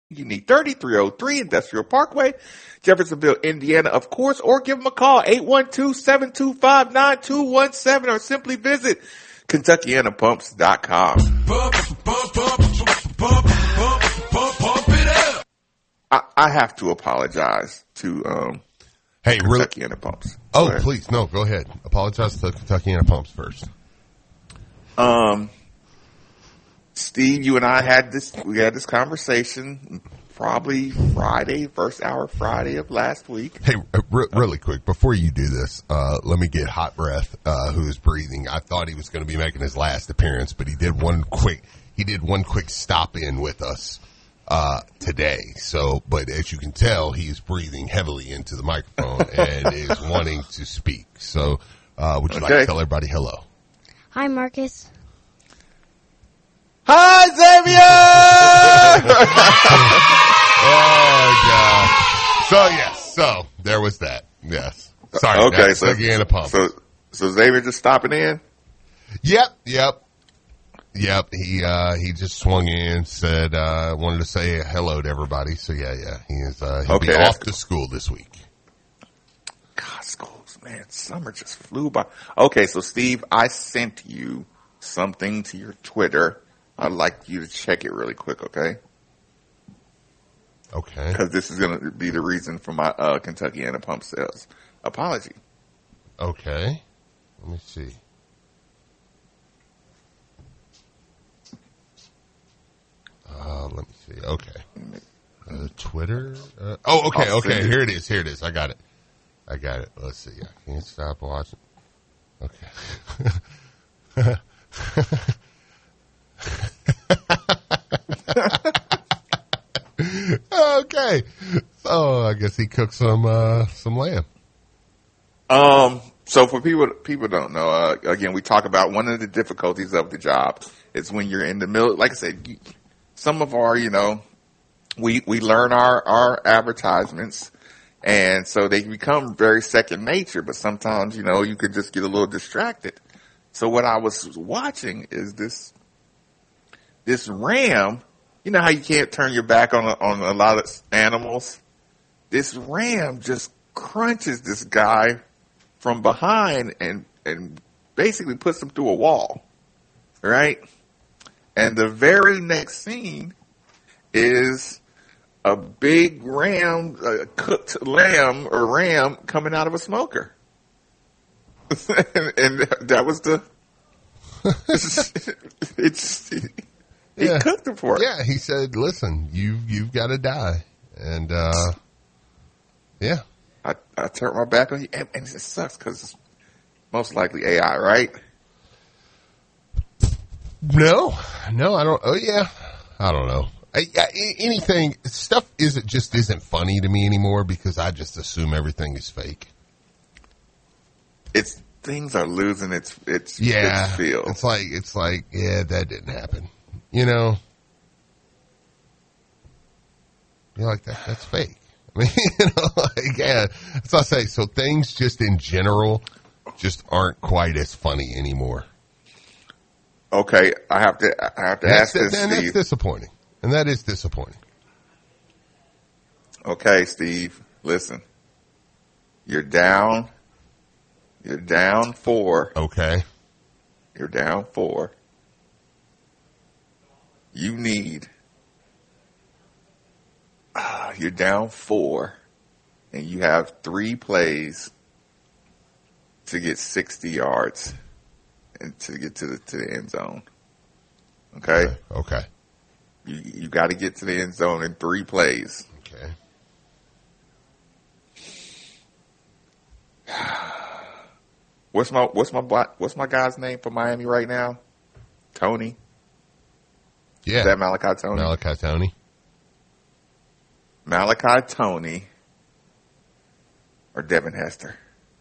You need 3303 Industrial Parkway, Jeffersonville, Indiana, of course, or give them a call, 812-725-9217, or simply visit KentuckianaPumps.com. I have to apologize to Kentuckiana Pumps. Oh, please, no, go ahead. Apologize to Kentuckiana Pumps first. Steve, you and I had this conversation probably Friday, first hour Friday of last week. Hey, really quick, before you do this, let me get Hot Breath, who is breathing. I thought he was going to be making his last appearance, but he did one quick stop in with us, today. So, but as you can tell, he's breathing heavily into the microphone and is wanting to speak. So, would you like to tell everybody hello? Hi, Marcus. Hi, Xavier! Oh, God. So, yes. So, there was that. Yes. Sorry. Okay. So Xavier just stopping in? Yep. He just swung in, said, wanted to say hello to everybody. So, yeah. He'll be off to school this week. God, schools, man. Summer just flew by. Okay. So, Steve, I sent you something to your Twitter. I'd like you to check it really quick, okay? Okay. Because this is going to be the reason for my Kentuckiana Pump Sales apology. Okay. Let me see. Okay. Twitter. Okay. Here it is. I got it. Let's see. I can't stop watching. Okay. Okay. So I guess he cooked some lamb. So for people don't know, again, we talk about one of the difficulties of the job is when you're in the middle, like I said, some of our, we learn our advertisements, and so they become very second nature, but sometimes, you could just get a little distracted. So what I was watching is this ram. You know how you can't turn your back on a lot of animals? This ram just crunches this guy from behind and basically puts him through a wall, right? And the very next scene is a big ram, cooked lamb or ram coming out of a smoker. and that was he cooked it for it. Yeah, he said, listen, you've got to die. And, yeah. I turned my back on you, and it just sucks because it's most likely AI, right? No, I don't. Oh, yeah. I don't know. Stuff isn't funny to me anymore because I just assume everything is fake. Things are losing its feel. It's like, yeah, that didn't happen. You're like, that's fake. I mean, that's what I say. So things just in general just aren't quite as funny anymore. Okay, I have to ask this, Steve. And that's disappointing. And that is disappointing. Okay, Steve, listen. You're down 4. Okay. You're down 4. You're down 4, and you have 3 plays to get 60 yards and to get to the end zone. Okay? Okay. You got to get to the end zone in 3 plays. Okay. What's my guy's name for Miami right now? Tony? Yeah. Is that Malachi Tony? Malachi Tony or Devin Hester?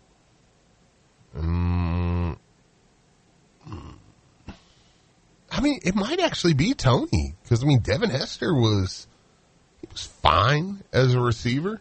I mean, it might actually be Tony because Devin Hester was fine as a receiver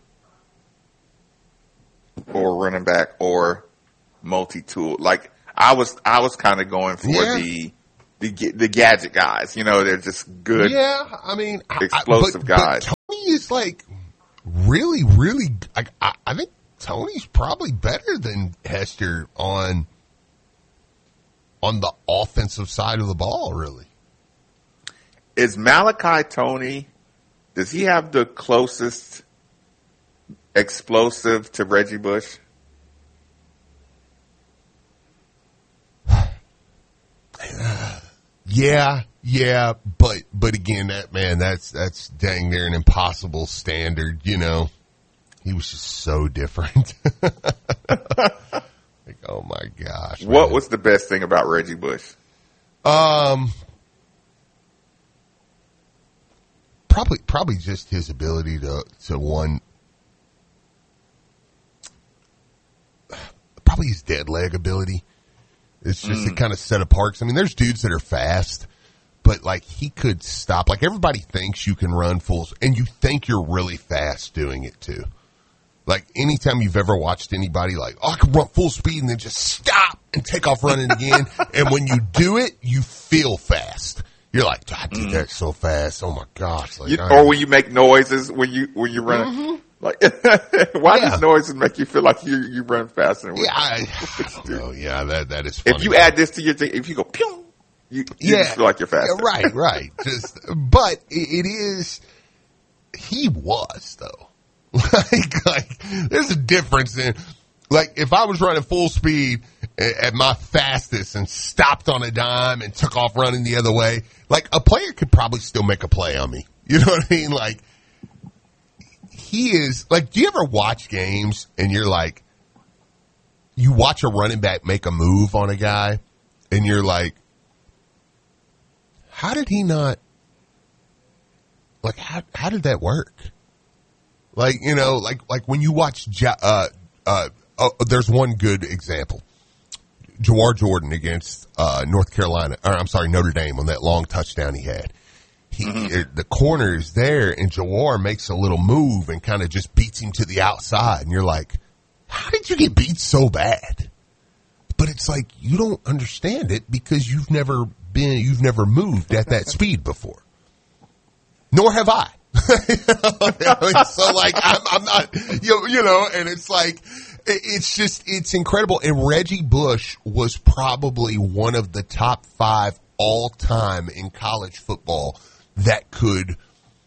or running back or multi-tool. Like I was kind of going for the gadget guys. They're just good. Yeah, explosive guys. is like really, really. I think Tony's probably better than Hester on the offensive side of the ball. Really, Is Malachi Tony? Does he have the closest explosive to Reggie Bush? Yeah, but again, that's dang near an impossible standard, you know. He was just so different. Like, oh my gosh. What man. was the best thing about Reggie Bush? Probably just his ability to one, probably his dead leg ability. It's just it kind of set apart. I mean, there's dudes that are fast, but like he could stop. Like everybody thinks you can run full, and you think you're really fast doing it too. Like anytime you've ever watched anybody like, oh, I can run full speed and then just stop and take off running again. And when you do it, you feel fast. You're like, I did that so fast. Oh my gosh. Like, Or when you make noises when you run. Like, why does noises make you feel like you run faster? Yeah, I don't know. Yeah, that is funny. If you add this to your thing, if you go, pew, you just feel like you're faster. Yeah, right. But it is, he was though. Like, there's a difference in, like, if I was running full speed at my fastest and stopped on a dime and took off running the other way, like, a player could probably still make a play on me. You know what I mean? Like, he is, like, do you ever watch games and you're like, you watch a running back make a move on a guy and you're like, how did he not, like, how did that work? Like, you know, like when you watch, there's one good example. Jawar Jordan against, Notre Dame on that long touchdown he had. The corner is there and Jawar makes a little move and kind of just beats him to the outside. And you're like, how did you get beat so bad? But it's like, you don't understand it because you've never moved at that speed before. Nor have I. So like, I'm not, you know, and it's like, it's incredible. And Reggie Bush was probably one of the top 5 all time in college football that could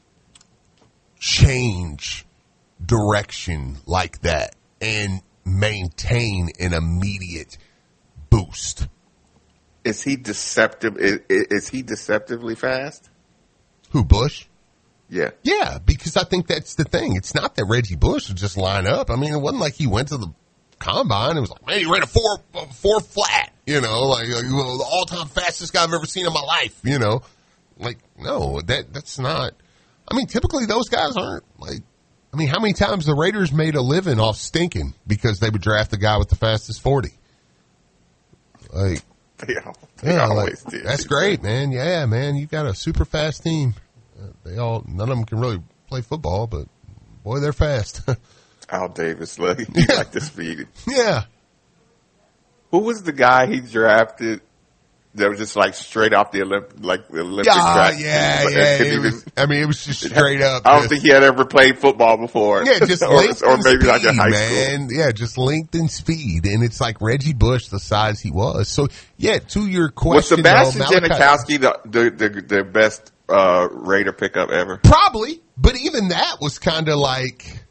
change direction like that and maintain an immediate boost. Is he deceptive? Is he deceptively fast? Who, Bush? Yeah. Yeah, because I think that's the thing. It's not that Reggie Bush would just line up. I mean, it wasn't like he went to the combine and was like, man, he ran a four flat, you know, like the all-time fastest guy I've ever seen in my life, you know. Like, no, that's not. I mean, typically those guys aren't like, I mean, how many times the Raiders made a living off stinking because they would draft the guy with the fastest 40? Like, they always did. That's great, man. Yeah, man, you got a super fast team. None of them can really play football, but boy, they're fast. Al Davis, he like the speed. Yeah. Who was the guy he drafted that was just like straight off the Olympic track? Yeah. It was just straight up. I don't think he had ever played football before. Yeah, just or maybe speed, like in high man. school. Yeah, just length and speed, and it's like Reggie Bush, the size he was. So yeah, to your question, was Sebastian Janikowski the best Raider pickup ever? Probably, but even that was kind of like.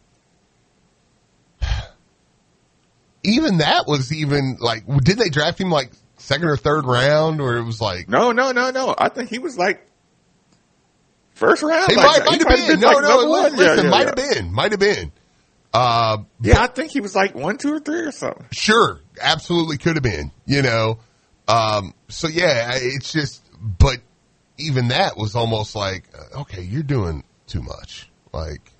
Even that was like, did they draft him like second or third round, or it was like no. I think he was like first round. He might have been. Might have been. I think he was like 1, 2, or 3 or something. Sure, absolutely could have been. You know, so yeah, it's just. But even that was almost like, okay, you're doing too much. Like.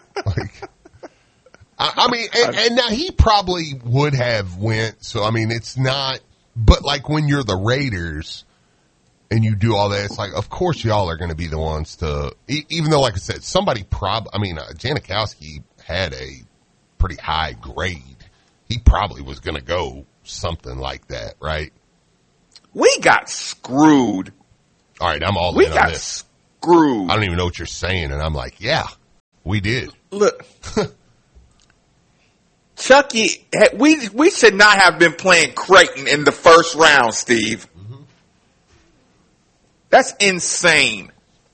I mean, and now he probably would have went. So I mean, it's not. But like when you're the Raiders and you do all that, it's like, of course y'all are going to be the ones to. Even though, like I said, Janikowski had a pretty high grade. He probably was going to go something like that, right? We got screwed. All right, I'm all in on this. Screwed. I don't even know what you're saying, and I'm like, yeah. We did. Look, Chucky, we should not have been playing Creighton in the first round, Steve. Mm-hmm. That's insane.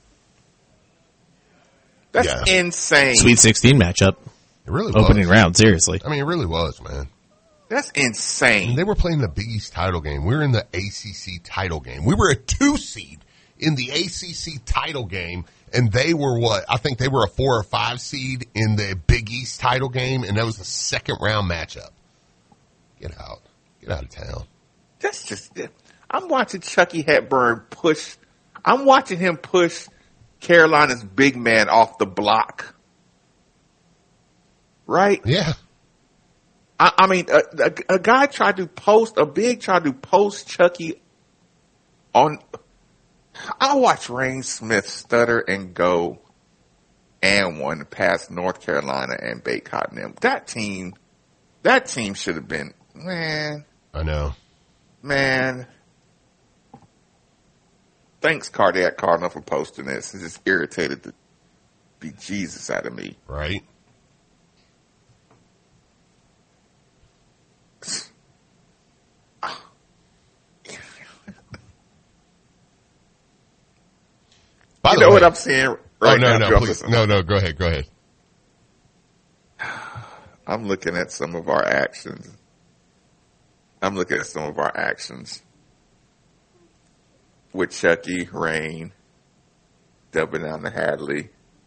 That's insane. Sweet 16 matchup. It really opening was. round, seriously. I mean, it really was, man. That's insane. And they were playing the Big East title game. We were in the ACC title game. We were a 2 seed in the ACC title game, and they were what? I think they were a 4 or 5 seed in the Big East title game, and that was a second round matchup. Get out. Get out of town. That's just, I'm watching Chucky Hepburn push, I'm watching him push Carolina's big man off the block. Right? Yeah. I mean, a guy tried to post Chucky on. I watched Rain Smith stutter and go and one past North Carolina and Baycott and them. That team should have been, man. I know. Man. Thanks, Cardiac Cardinal, for posting this. It just irritated the bejesus out of me. Right. You know what I'm saying right now? No, please. No, go ahead. I'm looking at some of our actions. With Chucky, Rain, dubbing down to Hadley.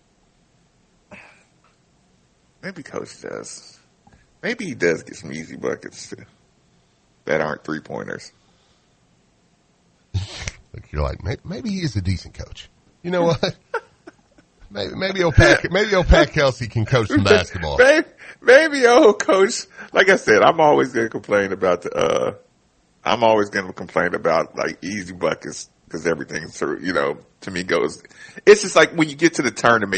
Maybe Coach does. Maybe he does get some easy buckets too that aren't 3-pointers. Look, you're like, maybe he is a decent coach. You know what? maybe old Pat Kelsey can coach some basketball. Maybe old coach. Like I said, I'm always going to complain about like easy buckets because everything, to me goes. It's just like when you get to the tournament.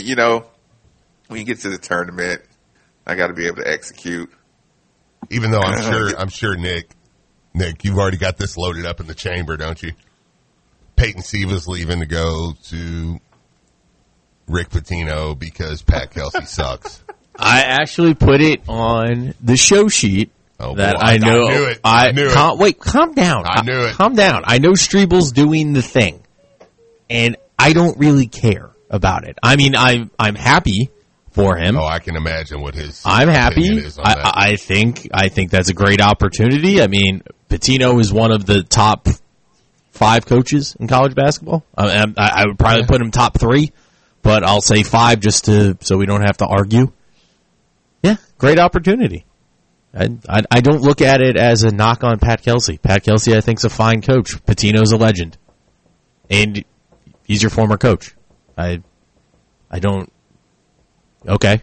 I got to be able to execute. Even though I'm sure, Nick, you've already got this loaded up in the chamber, don't you? Peyton Siva's leaving to go to Rick Pitino because Pat Kelsey sucks. I actually put it on the show sheet that I know. I knew it. Wait, calm down. I knew it. Calm down. I know Strebel's doing the thing, and I don't really care about it. I mean, I'm happy for him. Oh, I can imagine what his. I'm happy. Is on that. I think that's a great opportunity. I mean, Pitino is one of the top 5 coaches in college basketball. I would probably put him top 3, but I'll say 5 just so we don't have to argue. Yeah, great opportunity. I don't look at it as a knock on Pat Kelsey. Pat Kelsey, I think, is a fine coach. Pitino's a legend, and he's your former coach. I don't. Okay.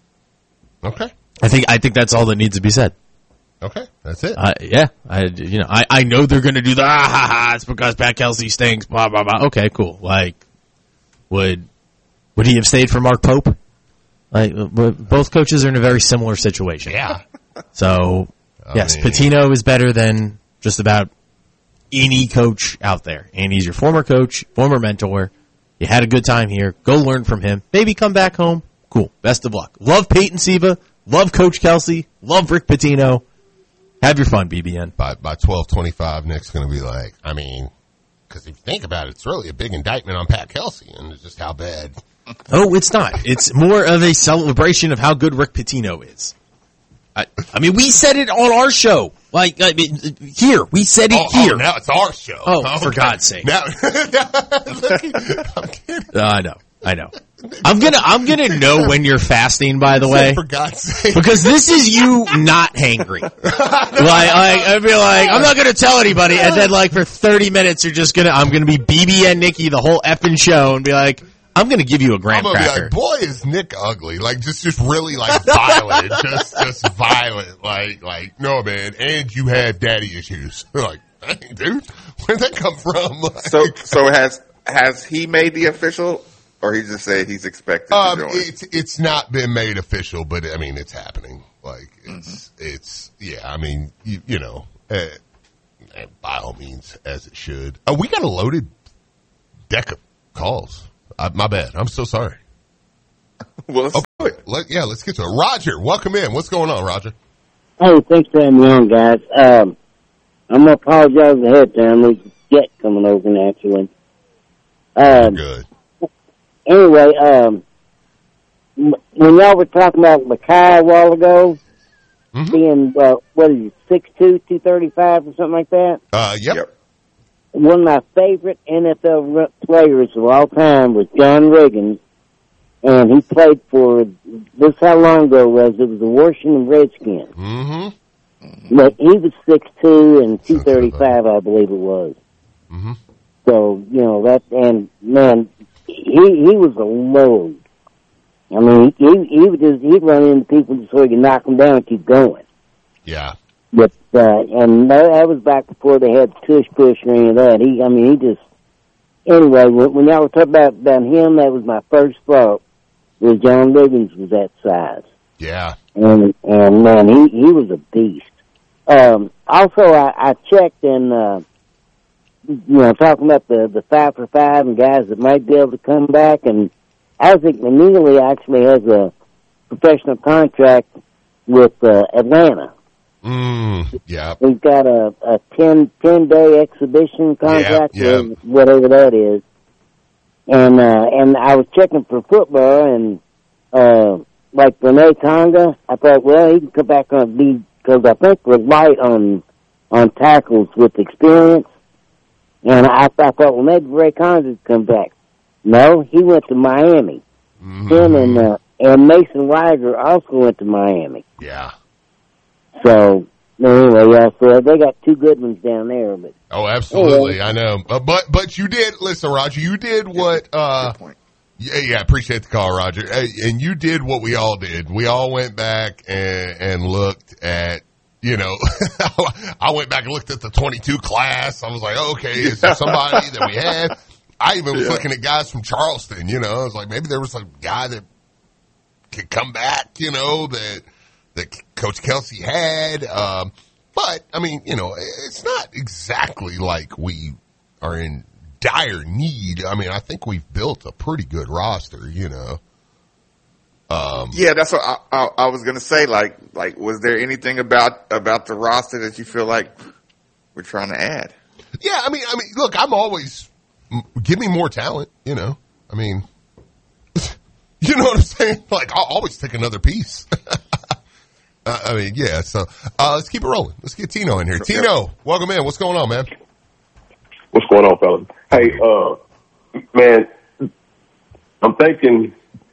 I think that's all that needs to be said. Okay, that's it. Yeah, I know they're going to do the it's because Pat Kelsey stinks. Blah blah blah. Okay, cool. Like, would he have stayed for Mark Pope? Like, both coaches are in a very similar situation. Yeah. So yes, Pitino is better than just about any coach out there, and he's your former coach, former mentor. You had a good time here. Go learn from him. Maybe come back home. Cool. Best of luck. Love Peyton Siva. Love Coach Kelsey. Love Rick Pitino. Have your fun, BBN. By 12:25, Nick's going to be like, I mean, because if you think about it, it's really a big indictment on Pat Kelsey and it's just how bad. Oh, it's not. It's more of a celebration of how good Rick Pitino is. I mean, we said it on our show. Like, here. We said it here. Oh, now it's our show. Oh, okay. For God's sake. Now, I'm kidding. I know. I'm gonna know when you're fasting, by the way. For God's sake. Because this is you not hangry. I'd be like, I'm not gonna tell anybody, and then like for 30 minutes I'm gonna be BBN Nikki the whole effing show and be like, I'm gonna give you a graham cracker. Be like, boy, is Nick ugly. Like, just really, like, violent. just violent. Like, no, man. And you had daddy issues. Like, dang, dude, where'd that come from? Like, so has he made the official, or he just said he's expected to join? It's not been made official, but, I mean, it's happening. Like, it's, yeah, I mean, you know, by all means, as it should. We got a loaded deck of calls. My bad. I'm so sorry. Well, let's get to it. Roger, welcome in. What's going on, Roger? Hey, thanks for having me on, guys. I'm going to apologize ahead of time. There's a jet coming over naturally. Good. Anyway, when y'all were talking about Mackay a while ago, being, what is he, 6'2", 235 or something like that? Yep. One of my favorite NFL players of all time was John Riggins, and he played for, this how long ago it was the Washington Redskins. Mm-hmm. But he was 6'2" and 235, I believe it was. Mm-hmm. So, you know, that, and man, he was a load. I mean, he'd run into people just so he could knock them down and keep going. Yeah. But, and that was back before they had tush push or any of that. Anyway, when y'all were talking about him, that was my first thought, was John Riggins was that size. Yeah. And man, he was a beast. Also, I checked and, you know, talking about the 5 for 5 and guys that might be able to come back, and Isaac McNeely actually has a professional contract with Atlanta. Yeah. He's got a 10-day exhibition contract, yeah. With whatever that is. And I was checking for football, and like Renee Tonga, I thought, well, he can come back on because I think we're light on tackles with experience. And I thought, well, maybe Ray Conner would come back. No, he went to Miami. Him and Mason Weiger also went to Miami. Yeah. So, anyway, yeah, so they got two good ones down there. But oh, absolutely, I know. But you did, listen, Roger, you did what, Good point. yeah, appreciate the call, Roger. And you did what we all did. We all went back and looked at, you know, I went back and looked at the 22 class. I was like, okay, is there somebody that we had? I even was looking at guys from Charleston, you know. I was like, maybe there was a guy that could come back, you know, that Coach Kelsey had. But, I mean, you know, it's not exactly like we are in dire need. I mean, I think we've built a pretty good roster, you know. Yeah, that's what I was gonna say. Like, was there anything about the roster that you feel like we're trying to add? Yeah, I mean, look, I'm always give me more talent. You know, I mean, you know what I'm saying? Like, I'll always take another piece. I mean, yeah. So let's keep it rolling. Let's get Tino in here. Tino, welcome in. What's going on, man? What's going on, fellas? Hey, man, I'm thinking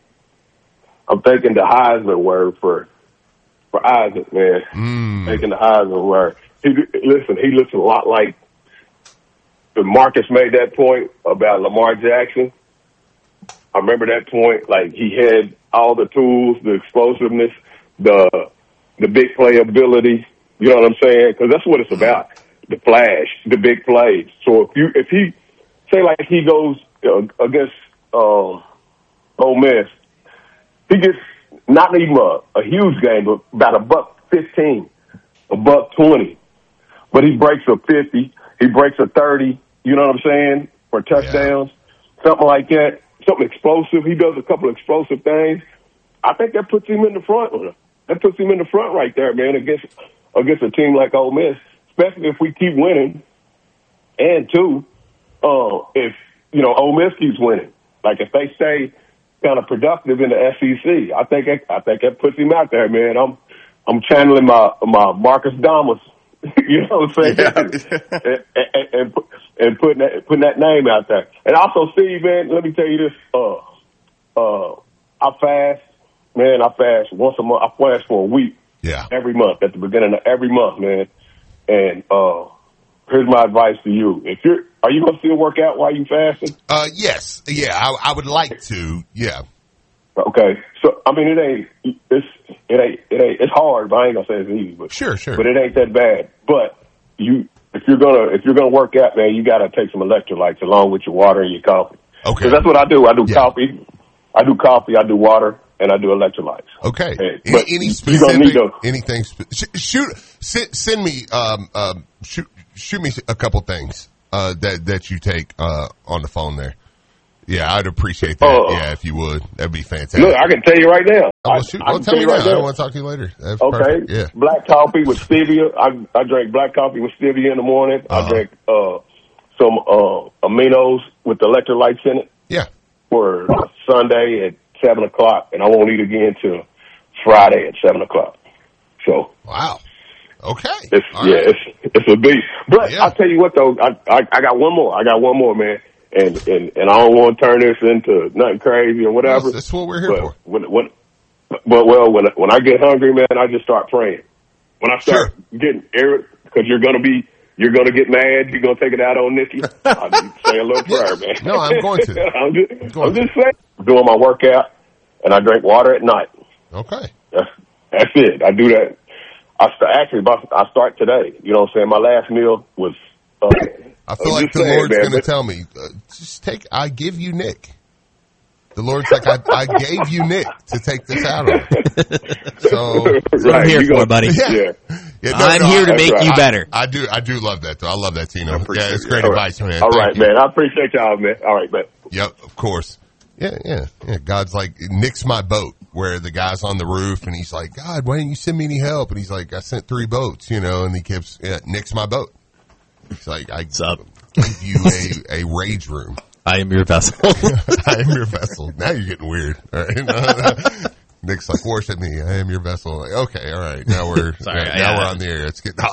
the Heisman word for Isaac, man. Taking the Heisman word. He looks a lot like when Marcus made that point about Lamar Jackson. I remember that point. Like, he had all the tools, the explosiveness, the big playability. You know what I'm saying? Because that's what it's about. The flash, the big plays. So if he say like he goes against Ole Miss, he gets not even a huge game, but about $115, $120. But he breaks a 50, he breaks a 30. You know what I'm saying? For touchdowns, something like that, something explosive. He does a couple of explosive things. I think that puts him in the front. That puts him in the front right there, man, against a team like Ole Miss, especially if we keep winning. And two, if Ole Miss keeps winning, like if they stay kind of productive in the SEC, I think that puts him out there, man. I'm channeling my Marcus Damas, you know what I'm saying, and putting that name out there. And also, Steve, man, let me tell you this: I fast, man. I fast once a month. I fast for a week, every month at the beginning of every month, man. And here's my advice to you: are you gonna still work out while you fasting? Yes, yeah, I would like to, yeah. Okay, so I mean, it's hard, but I ain't gonna say it's easy, but sure, but it ain't that bad. But if you're gonna work out, man, you gotta take some electrolytes along with your water and your coffee. Okay, because that's what I do. I do coffee, I do water, and I do electrolytes. Okay, but any specific anything? Send me shoot me a couple things that you take on the phone there. Yeah, I'd appreciate that. Yeah, if you would. That'd be fantastic. Look, I can tell you right now. Oh, well, shoot. Well, tell me now. I want to talk to you later. That's okay. Perfect. Yeah. Black coffee with stevia. I drink black coffee with stevia in the morning. I drink some aminos with electrolytes in it. Yeah. For Sunday at 7 o'clock, and I won't eat again till Friday at 7 o'clock. So. Wow. Okay. It's a beast. But I'll tell you what though, I got one more, man. And I don't want to turn this into nothing crazy or whatever. That's what we're here for. When I get hungry, man, I just start praying. When I start getting irritated, because you're gonna get mad, you're gonna take it out on Nikki. I'll just say a little prayer, man. No, I'm going to. I'm just saying. Doing my workout, and I drink water at night. Okay. That's it. I do that. I start today. You know what I'm saying? My last meal was. I feel like the Lord's going to tell me, I give you Nick. The Lord's like, I gave you Nick to take this out on. So, I'm here for it, buddy. I'm here to make you better. I do love that, though. I love that, Tino. Yeah, it's great advice, man. All right, man. I appreciate y'all, man. All right, man. Yep, of course. Yeah. God's like, Nick's my boat, where the guy's on the roof, and he's like, God, why didn't you send me any help? And he's like, I sent 3 boats, and he keeps, Nick's my boat. It's like, I give you a rage room. I am your vessel. I am your vessel. Now you're getting weird. All right. Nick's like, worship me. I am your vessel. Like, okay, all right. Now we're we're on the air. It's getting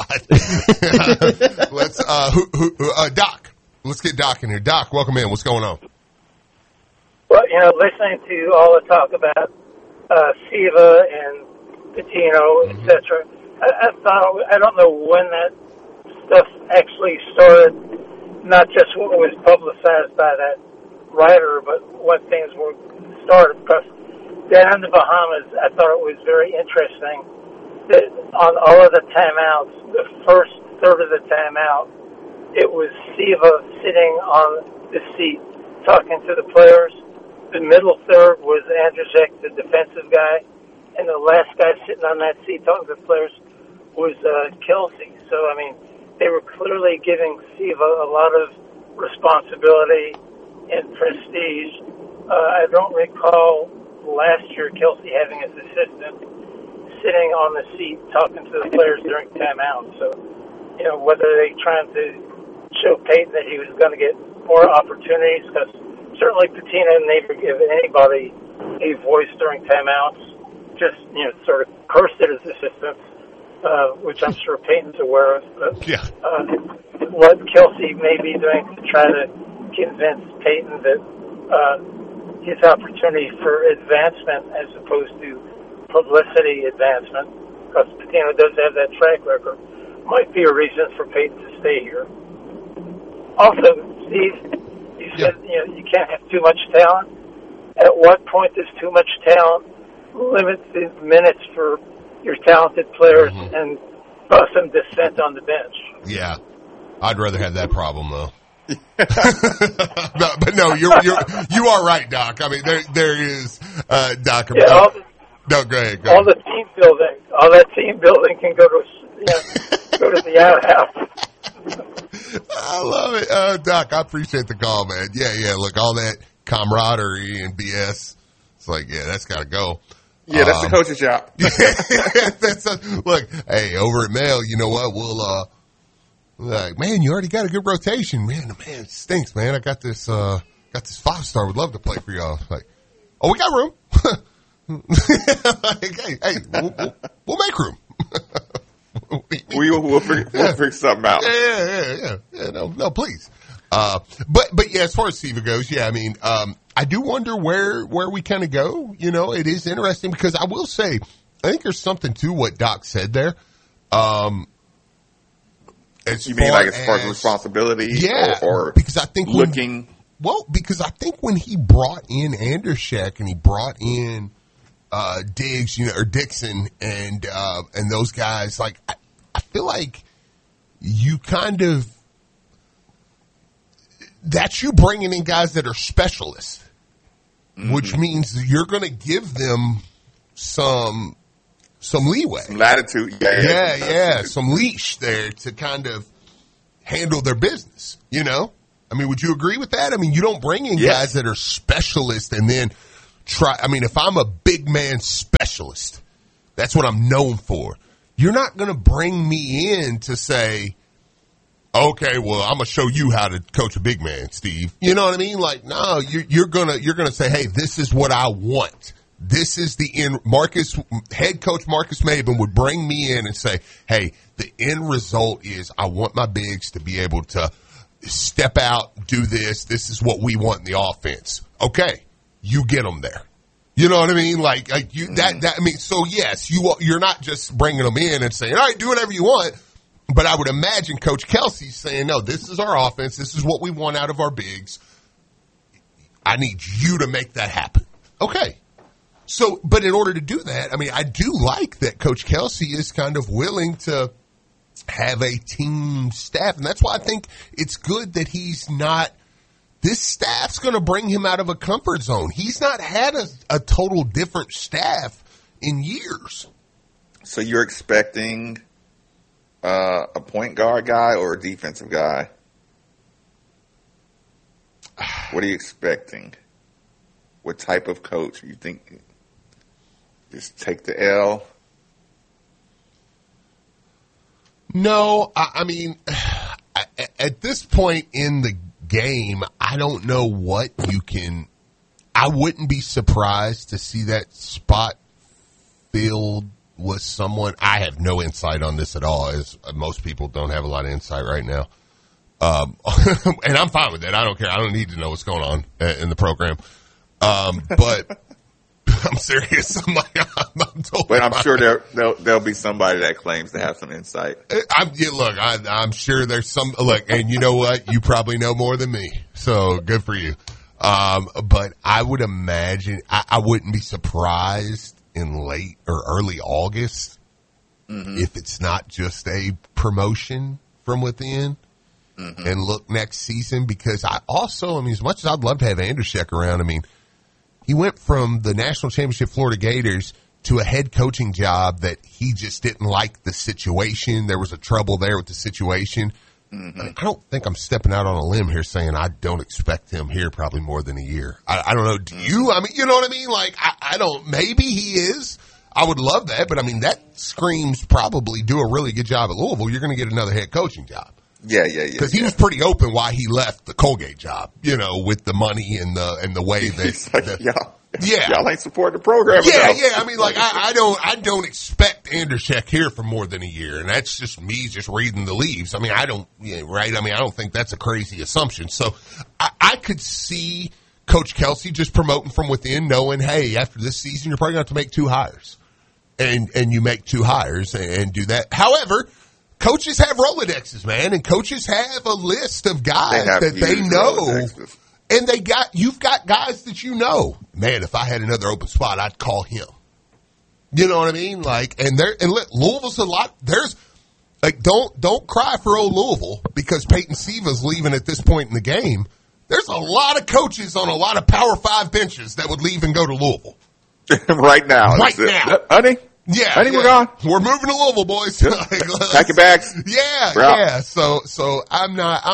hot. Let's Doc. Let's get Doc in here. Doc, welcome in. What's going on? Well, listening to all the talk about Siva and Pitino, etc. I thought, I don't know when that stuff actually started, not just what was publicized by that writer, but when things were started. Because down in the Bahamas, I thought it was very interesting that on all of the timeouts, the first third of the timeout, it was Siva sitting on the seat talking to the players. The middle third was Andrzejczyk, the defensive guy, and the last guy sitting on that seat talking to the players was Kelsey. So, I mean, they were clearly giving Siva a lot of responsibility and prestige. I don't recall last year Kelsey having his assistant sitting on the seat talking to the players during timeout. So, whether they trying to show Peyton that he was going to get more opportunities, because certainly Pitino never give anybody a voice during timeouts, just, sort of cursed at his assistants. Which I'm sure Peyton's aware of, but what Kelsey may be doing to try to convince Peyton that his opportunity for advancement as opposed to publicity advancement, because Pitino does have that track record, might be a reason for Peyton to stay here. Also, Steve, you said you can't have too much talent. At what point does too much talent limit the minutes for your talented players and some dissent on the bench? Yeah, I'd rather have that problem though. but no, you are right, Doc. I mean, there is Doc. Yeah, go ahead. All the team building, all that team building can go to the outhouse. I love it, Doc. I appreciate the call, man. Yeah. Look, all that camaraderie and BS. It's like, that's got to go. Yeah, that's the coach's job. Look, hey, over at Mail, you know what? We'll, like, man, you already got a good rotation. Man, it stinks, man. I got this 5-star. Would love to play for y'all. Like, oh, we got room. Like, hey, we'll make room. We'll figure something out. Yeah. No, please. But yeah, as far as Siva goes, I mean, I do wonder where we kind of go. It is interesting because I will say, I think there's something to what Doc said there. You mean like as far as responsibility? Yeah. Or because I think because I think when he brought in Andrzejczyk and he brought in, Diggs, or Dixon and those guys, like, I feel like you kind of, that's you bringing in guys that are specialists, which means you're going to give them some leeway, some latitude, some leash there to kind of handle their business, I mean, would you agree with that? I mean, you don't bring in guys that are specialists and then if I'm a big man specialist, that's what I'm known for. You're not going to bring me in to say, okay, well, I'm going to show you how to coach a big man, Steve. You know what I mean? Like, no, you're going to say, hey, this is what I want. This is the end. Head coach Marcus Maben would bring me in and say, hey, the end result is I want my bigs to be able to step out, do this. This is what we want in the offense. Okay. You get them there. You know what I mean? So yes, you're not just bringing them in and saying, all right, do whatever you want. But I would imagine Coach Kelsey's saying, no, this is our offense. This is what we want out of our bigs. I need you to make that happen. Okay. So, but in order to do that, I mean, I do like that Coach Kelsey is kind of willing to have a team staff. And that's why I think it's good that he's not, this staff's going to bring him out of a comfort zone. He's not had a total different staff in years. So you're expecting a point guard guy or a defensive guy? What are you expecting? What type of coach you think? Just take the L? No, I mean, at this point in the game, I don't know what you can. I wouldn't be surprised to see that spot filled with someone. I have no insight on this at all, as most people don't have a lot of insight right now. And I'm fine with that. I don't care. I don't need to know what's going on in the program. But I'm serious. I'm totally but I'm sure there'll be somebody that claims to have some insight. I'm sure there's some. Look, and you know what? You probably know more than me, so good for you. But I would imagine I wouldn't be surprised in late or early August if it's not just a promotion from within. And look next season, because as much as I'd love to have Andrushek around, I mean, he went from the national championship Florida Gators to a head coaching job that he just didn't like the situation. There was a trouble there with the situation. I don't think I'm stepping out on a limb here saying I don't expect him here probably more than a year. I don't know. Do you? I mean, you know what I mean? Like, I don't, maybe he is. I would love that, but I mean, that screams probably do a really good job at Louisville. You're going to get another head coaching job. Yeah. Because he was pretty open why he left the Colgate job, with the money and the way that. Y'all ain't supporting the program. Yeah. I mean, like, I don't expect Andrushek here for more than a year, and that's just me just reading the leaves. I mean, right? I mean, I don't think that's a crazy assumption. So I could see Coach Kelsey just promoting from within, knowing, hey, after this season, you're probably going to have to make 2 hires, and you make 2 hires and do that. However, coaches have Rolodexes, man, and coaches have a list of guys that they know. Rolodexes. And you've got guys that you know. Man, if I had another open spot, I'd call him. You know what I mean? Like, and Louisville's a lot. There's like, don't cry for old Louisville because Peyton Siva's leaving at this point in the game. There's a lot of coaches on a lot of Power 5 benches that would leave and go to Louisville right now. Honey. Yeah, I think we're gone. We're moving to Louisville, boys. Pack your bags. Yeah. So I'm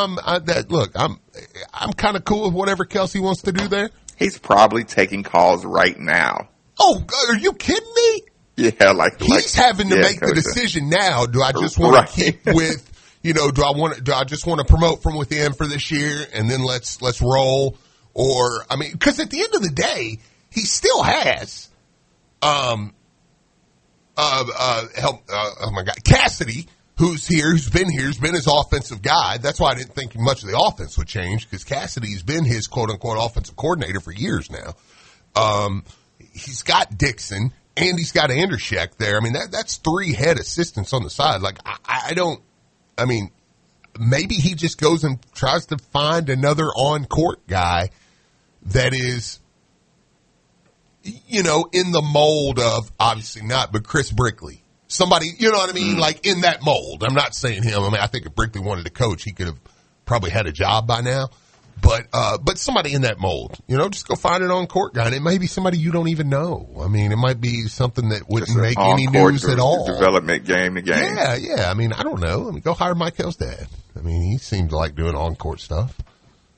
kind of cool with whatever Kelsey wants to do there. He's probably taking calls right now. Oh, are you kidding me? Yeah, he's having to make the decision now. Do I just want to keep with, do I just want to promote from within for this year and then let's roll? Or, I mean, because at the end of the day, he still has, Cassidy, who's been his offensive guy. That's why I didn't think much of the offense would change, because Cassidy's been his quote unquote offensive coordinator for years now. He's got Dixon and he's got Andrushek there. I mean, that's 3 head assistants on the side. Like, maybe he just goes and tries to find another on-court guy that is, in the mold of, obviously not, but Chris Brickley. Somebody, you know what I mean? Like, in that mold. I'm not saying him. I mean, I think if Brickley wanted to coach, he could have probably had a job by now. But somebody in that mold, just go find an on-court guy. And it may be somebody you don't even know. I mean, it might be something that wouldn't make any news at all. Development game to game. Yeah. I mean, I don't know. I mean, go hire Mike Hill's dad. I mean, he seems to like doing on-court stuff.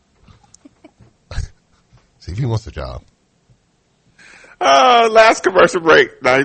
See if he wants the job. Last commercial break. Now,